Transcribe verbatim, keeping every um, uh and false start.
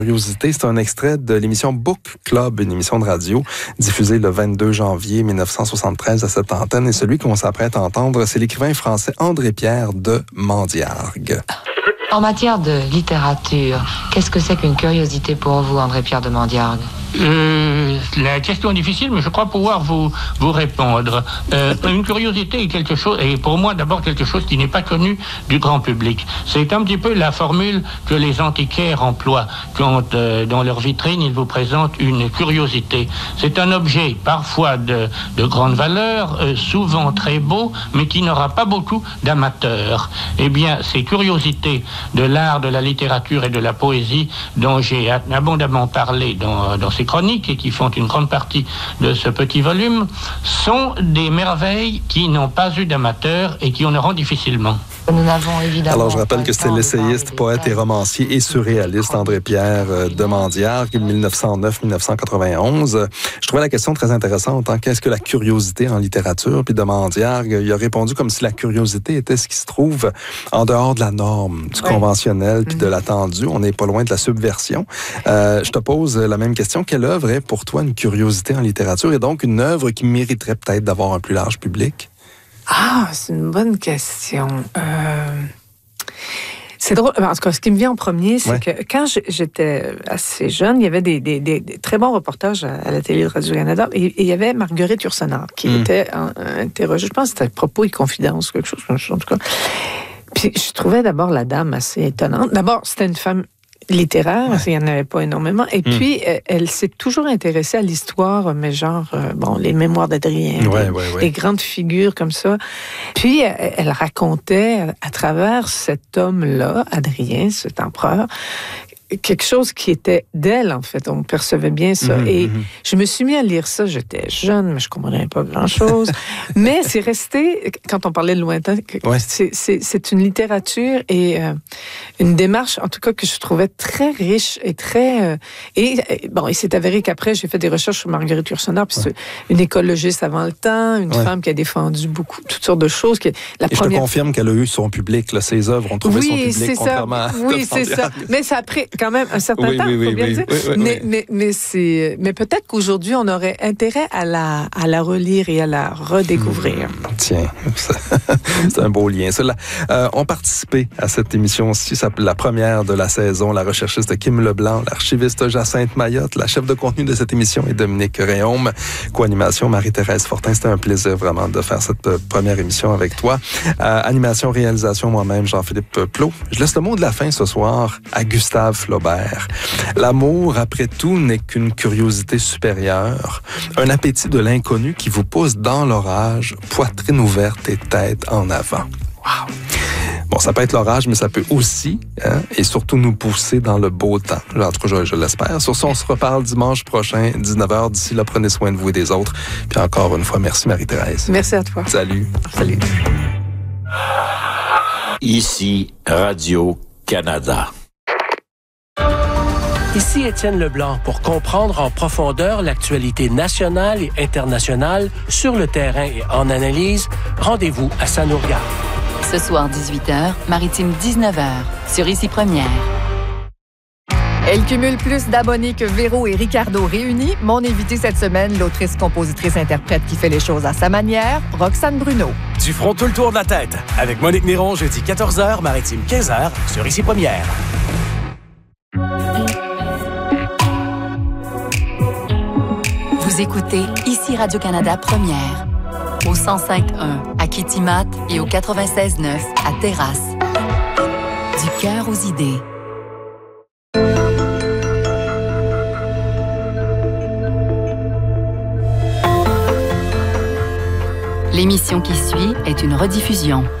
Curiosité, c'est un extrait de l'émission Book Club, une émission de radio diffusée le vingt-deux janvier mille neuf cent soixante-treize à cette antenne. Et celui qu'on s'apprête à entendre, c'est l'écrivain français André Pierre de Mandiargue. En matière de littérature, qu'est-ce que c'est qu'une curiosité pour vous, André Pierre de Mandiargue? Euh, la question est difficile, mais je crois pouvoir vous, vous répondre. Euh, une curiosité est quelque chose, et pour moi d'abord quelque chose qui n'est pas connu du grand public. C'est un petit peu la formule que les antiquaires emploient quand euh, dans leur vitrine ils vous présentent une curiosité. C'est un objet parfois de, de grande valeur, euh, souvent très beau, mais qui n'aura pas beaucoup d'amateurs. Eh bien, ces curiosités de l'art, de la littérature et de la poésie dont j'ai abondamment parlé dans, dans ces chroniques et qui font une grande partie de ce petit volume sont des merveilles qui n'ont pas eu d'amateurs et qui en auront difficilement. Nous n'avons évidemment. Alors, je rappelle que c'était l'essayiste, poète et romancier et surréaliste André Pierre de Mandiargue, mille neuf cent neuf à mille neuf cent quatre-vingt-onze. Je trouvais la question très intéressante. Hein? Qu'est-ce que la curiosité en littérature? Puis de Mandiargue, il a répondu comme si la curiosité était ce qui se trouve en dehors de la norme, du oui. conventionnel puis mmh. de l'attendu. On n'est pas loin de la subversion. Euh, je te pose la même question. Quelle œuvre est pour toi une curiosité en littérature et donc une œuvre qui mériterait peut-être d'avoir un plus large public? Ah, c'est une bonne question. Euh... C'est drôle. En tout cas, ce qui me vient en premier, c'est ouais. que quand j'étais assez jeune, il y avait des, des, des, des très bons reportages à, à la télé de Radio-Canada et, et il y avait Marguerite Yourcenar qui mm. était interrogée. Je pense que c'était Propos et Confidences, quelque chose comme ça, en tout cas. Puis je trouvais d'abord la dame assez étonnante. D'abord, c'était une femme littéraire, ouais. il n'y en avait pas énormément. Et mm. puis, elle, elle s'est toujours intéressée à l'histoire, mais genre, euh, bon, les mémoires d'Adrien, ouais, des, ouais, ouais. des grandes figures comme ça. Puis, elle, elle racontait à travers cet homme-là, Adrien, cet empereur, quelque chose qui était d'elle, en fait. On percevait bien ça. Mmh, et mmh. je me suis mis à lire ça. J'étais jeune, mais je comprenais pas grand-chose. Mais c'est resté, quand on parlait de lointain, ouais. c'est, c'est, c'est une littérature et euh, une démarche, en tout cas, que je trouvais très riche et très... Euh, et, et bon, il s'est avéré qu'après, j'ai fait des recherches sur Marguerite Yourcenar, puis ouais. c'est une écologiste avant le temps, une ouais. femme qui a défendu beaucoup, toutes sortes de choses. Qui, la et première... je te confirme qu'elle a eu son public, là, ses œuvres ont trouvé oui, son public, c'est contrairement ça. Oui, c'est ça. Mais ça a pris quand même un certain oui, temps, il oui, faut oui, bien oui, dire. oui, oui, mais, oui. mais, mais, c'est, mais peut-être qu'aujourd'hui, on aurait intérêt à la, à la relire et à la redécouvrir. Mmh, tiens, c'est un beau lien. Ça, là, euh, on participait à cette émission-ci, la première de la saison, la recherchiste Kim Leblanc, l'archiviste Jacinthe Mayotte, la chef de contenu de cette émission est Dominique Réaume, co-animation Marie-Thérèse Fortin. C'était un plaisir vraiment de faire cette première émission avec toi. Euh, animation, réalisation, moi-même, Jean-Philippe Plot. Je laisse le mot de la fin ce soir à Gustave Flaubert. L'amour, après tout, n'est qu'une curiosité supérieure, un appétit de l'inconnu qui vous pousse dans l'orage, poitrine ouverte et tête en avant. Wow! Bon, ça peut être l'orage, mais ça peut aussi, hein, et surtout nous pousser dans le beau temps. En tout cas, je, je l'espère. Sur ce, on se reparle dimanche prochain, dix-neuf heures. D'ici là, prenez soin de vous et des autres. Puis encore une fois, merci Marie-Thérèse. Merci à toi. Salut. Salut. Ici, Radio-Canada. Ici Étienne Leblanc pour comprendre en profondeur l'actualité nationale et internationale sur le terrain et en analyse. Rendez-vous à Ça nous regarde. Ce soir, dix-huit heures, Maritime dix-neuf heures, sur Ici Première. Elle cumule plus d'abonnés que Véro et Ricardo réunis. Mon invité cette semaine, l'autrice, compositrice, interprète qui fait les choses à sa manière, Roxane Bruno. Du front tout le tour de la tête, avec Monique Néron, jeudi quatorze heures, Maritime quinze heures, sur Ici Première. Vous écoutez Ici Radio-Canada Première, au cent cinq un à Kitimat et au quatre-vingt-seize neuf à Terrasse. Du cœur aux idées. L'émission qui suit est une rediffusion.